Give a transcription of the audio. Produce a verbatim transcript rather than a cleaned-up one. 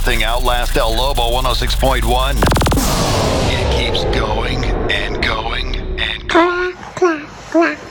nothing Outlast El Lobo one oh six point one. It keeps going and going and going. Clack, clack, clack.